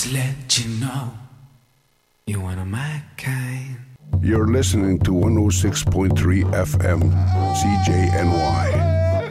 to let you know you're one of my kind. You're listening to 106.3 FM, CJNY.